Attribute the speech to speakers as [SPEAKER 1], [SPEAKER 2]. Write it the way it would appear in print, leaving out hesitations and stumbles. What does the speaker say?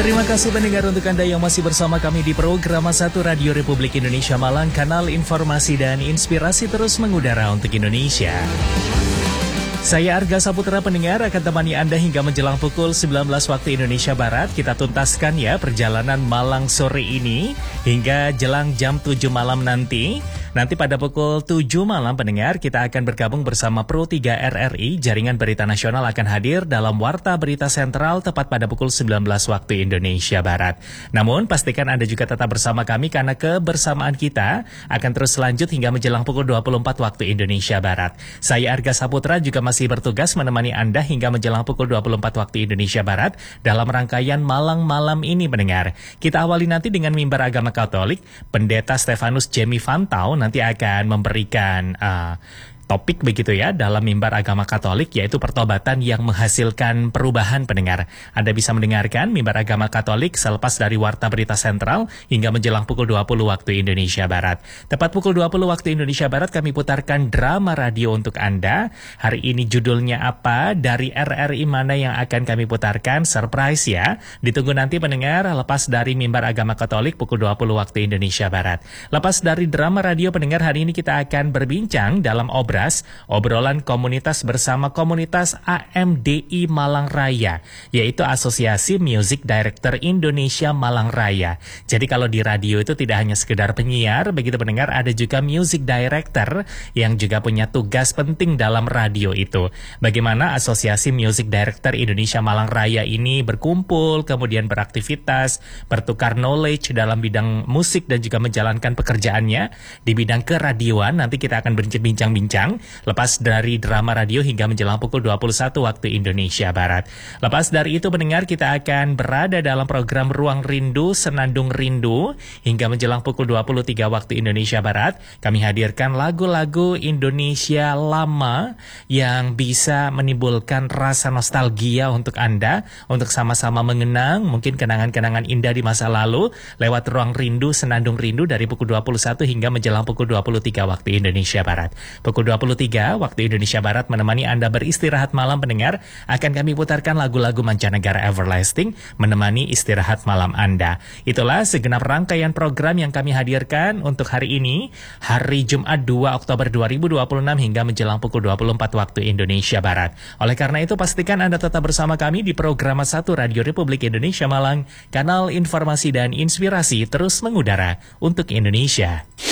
[SPEAKER 1] Terima kasih pendengar untuk Anda yang masih bersama kami di program 1 Radio Republik Indonesia Malang, kanal informasi dan inspirasi terus mengudara untuk Indonesia. Saya Arga Saputra pendengar akan temani Anda hingga menjelang pukul 19 waktu Indonesia Barat. Kita tuntaskan ya perjalanan Malang sore ini hingga jelang jam 7 malam nanti. Nanti pada pukul 7 malam pendengar kita akan bergabung bersama Pro 3 RRI. Jaringan Berita Nasional akan hadir dalam Warta Berita Sentral tepat pada pukul 19 waktu Indonesia Barat. Namun pastikan Anda juga tetap bersama kami karena kebersamaan kita akan terus lanjut hingga menjelang pukul 24 waktu Indonesia Barat. Saya Arga Saputra juga masih bertugas menemani Anda hingga menjelang pukul 24 waktu Indonesia Barat dalam rangkaian Malang Malam ini pendengar. Kita awali nanti dengan mimbar agama Katolik. Pendeta Stefanus Jemi Fantau nanti akan memberikan topik begitu ya dalam mimbar agama Katolik, yaitu pertobatan yang menghasilkan perubahan pendengar. Anda bisa mendengarkan mimbar agama Katolik selepas dari Warta Berita Sentral hingga menjelang pukul 20 waktu Indonesia Barat. Tepat pukul 20 waktu Indonesia Barat kami putarkan drama radio untuk Anda. Hari ini judulnya apa? Dari RRI mana yang akan kami putarkan? Surprise ya. Ditunggu nanti pendengar lepas dari mimbar agama Katolik pukul 20 waktu Indonesia Barat. Lepas dari drama radio pendengar, hari ini kita akan berbincang dalam obrolan komunitas bersama komunitas AMDI Malang Raya, yaitu Asosiasi Music Director Indonesia Malang Raya. Jadi kalau di radio itu tidak hanya sekedar penyiar, begitu pendengar, ada juga music director yang juga punya tugas penting dalam radio itu. Bagaimana Asosiasi Music Director Indonesia Malang Raya ini berkumpul, kemudian beraktivitas, bertukar knowledge dalam bidang musik dan juga menjalankan pekerjaannya di bidang keradioan. Nanti kita akan berbincang-bincang lepas dari drama radio hingga menjelang pukul 21 waktu Indonesia Barat. Lepas dari itu pendengar, kita akan berada dalam program Ruang Rindu, Senandung Rindu hingga menjelang pukul 23 waktu Indonesia Barat. Kami hadirkan lagu-lagu Indonesia lama yang bisa menimbulkan rasa nostalgia untuk Anda, untuk sama-sama mengenang mungkin kenangan-kenangan indah di masa lalu lewat Ruang Rindu, Senandung Rindu dari pukul 21 hingga menjelang pukul 23 waktu Indonesia Barat. Pukul 23 waktu Indonesia Barat menemani Anda beristirahat malam pendengar, akan kami putarkan lagu-lagu mancanegara Everlasting menemani istirahat malam Anda. Itulah segenap rangkaian program yang kami hadirkan untuk hari ini, hari Jumat 2 Oktober 2026 hingga menjelang pukul 24 waktu Indonesia Barat. Oleh karena itu pastikan Anda tetap bersama kami di program 1 Radio Republik Indonesia Malang, kanal informasi dan inspirasi terus mengudara untuk Indonesia.